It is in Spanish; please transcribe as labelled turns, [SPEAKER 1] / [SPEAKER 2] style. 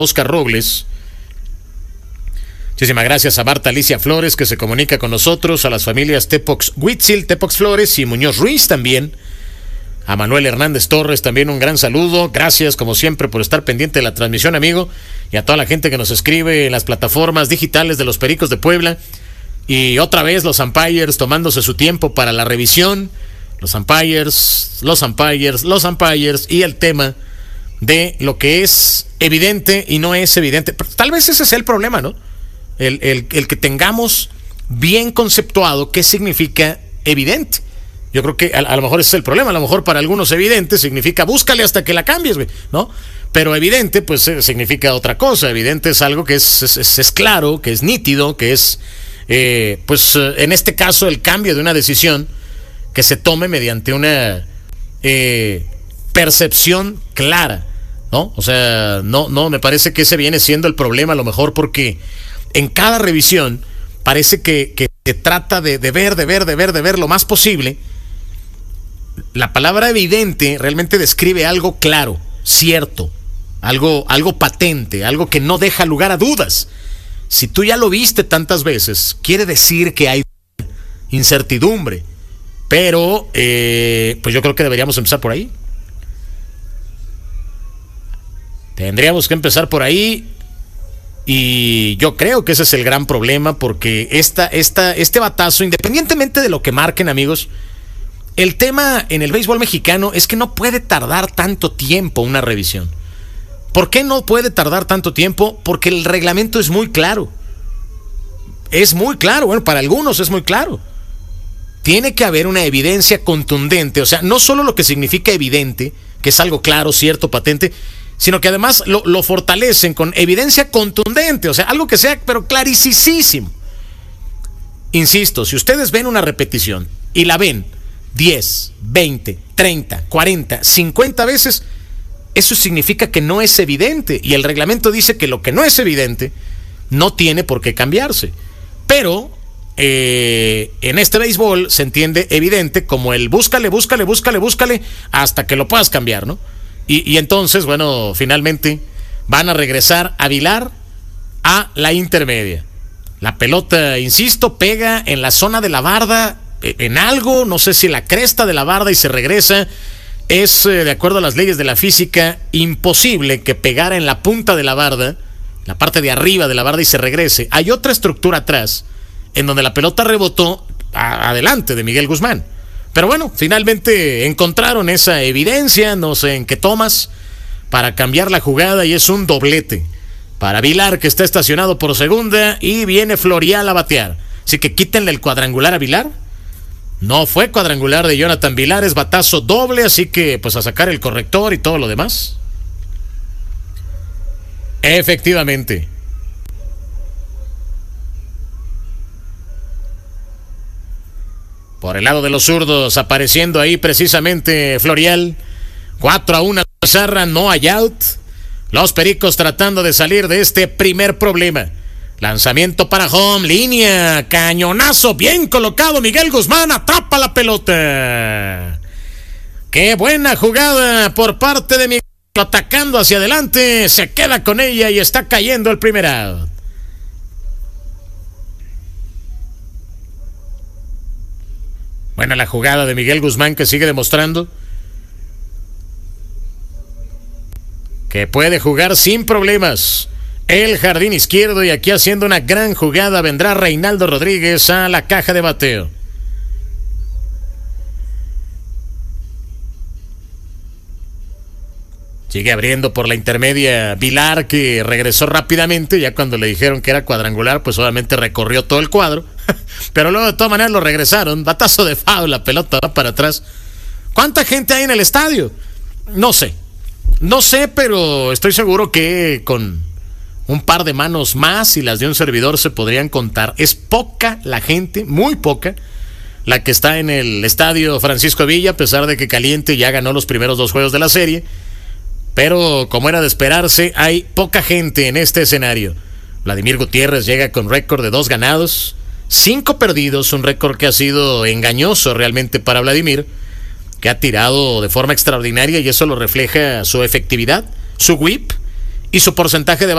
[SPEAKER 1] Oscar Robles. Muchísimas gracias a Marta Alicia Flores, que se comunica con nosotros, a las familias Tepox Huitzil, Tepox Flores y Muñoz Ruiz también. A Manuel Hernández Torres también un gran saludo. Gracias, como siempre, por estar pendiente de la transmisión, amigo. Y a toda la gente que nos escribe en las plataformas digitales de los Pericos de Puebla. Y otra vez los umpires tomándose su tiempo para la revisión. Los umpires y el tema de lo que es evidente y no es evidente. Tal vez ese sea el problema, ¿no? El que tengamos bien conceptuado qué significa evidente. Yo creo que a lo mejor ese es el problema. A lo mejor para algunos evidente significa búscale hasta que la cambies, ¿no? Pero evidente, pues significa otra cosa. Evidente es algo que es claro, que es nítido, que es, en este caso, el cambio de una decisión que se tome mediante una percepción clara, ¿no? O sea, no, me parece que ese viene siendo el problema, a lo mejor porque en cada revisión parece que se trata de ver lo más posible. La palabra evidente realmente describe algo claro, cierto, algo patente, algo que no deja lugar a dudas. Si tú ya lo viste tantas veces, quiere decir que hay incertidumbre. Pero, pues yo creo que deberíamos empezar por ahí. Tendríamos que empezar por ahí. Y yo creo que ese es el gran problema, porque este batazo, independientemente de lo que marquen, amigos, el tema en el béisbol mexicano es que no puede tardar tanto tiempo una revisión. ¿Por qué no puede tardar tanto tiempo? Porque el reglamento es muy claro. Es muy claro, bueno, para algunos es muy claro. Tiene que haber una evidencia contundente, o sea, no solo lo que significa evidente, que es algo claro, cierto, patente, sino que además lo fortalecen con evidencia contundente, o sea, algo que sea, pero clarísimo. Insisto, si ustedes ven una repetición y la ven 10, 20, 30, 40, 50 veces, eso significa que no es evidente, y el reglamento dice que lo que no es evidente no tiene por qué cambiarse. Pero en este béisbol se entiende evidente como el búscale hasta que lo puedas cambiar, ¿no? Y entonces, bueno, finalmente van a regresar a Vilar a la intermedia. La pelota, insisto, pega en la zona de la barda, en algo, no sé si la cresta de la barda, y se regresa. Es, de acuerdo a las leyes de la física, imposible que pegara en la punta de la barda, la parte de arriba de la barda, y se regrese. Hay otra estructura atrás, en donde la pelota rebotó adelante de Miguel Guzmán. Pero bueno, finalmente encontraron esa evidencia, no sé en qué tomas, para cambiar la jugada, y es un doblete para Vilar, que está estacionado por segunda, y viene Florial a batear. Así que quítenle el cuadrangular a Vilar. No fue cuadrangular de Jonathan Vilar, es batazo doble, así que pues a sacar el corrector y todo lo demás. Efectivamente. Por el lado de los zurdos, apareciendo ahí precisamente Florial. 4-1 Zarra, no hay out. Los Pericos tratando de salir de este primer problema. Lanzamiento para home, línea, cañonazo, bien colocado Miguel Guzmán, atrapa la pelota. Qué buena jugada por parte de Miguel, atacando hacia adelante, se queda con ella y está cayendo el primer out. Buena la jugada de Miguel Guzmán, que sigue demostrando que puede jugar sin problemas el jardín izquierdo, y aquí haciendo una gran jugada vendrá Reinaldo Rodríguez a la caja de bateo. Sigue abriendo por la intermedia Vilar, que regresó rápidamente. Ya cuando le dijeron que era cuadrangular, pues obviamente recorrió todo el cuadro. Pero luego de todas maneras lo regresaron. Batazo de foul, la pelota va para atrás. ¿Cuánta gente hay en el estadio? No sé, pero estoy seguro que con un par de manos más y las de un servidor se podrían contar. Es poca la gente, muy poca, la que está en el estadio Francisco Villa, a pesar de que Caliente ya ganó los primeros 2 juegos de la serie. Pero como era de esperarse, hay poca gente en este escenario. Vladimir Gutiérrez llega con récord de 2 ganados, 5 perdidos, un récord que ha sido engañoso realmente para Vladimir, que ha tirado de forma extraordinaria, y eso lo refleja su efectividad, su whip y su porcentaje de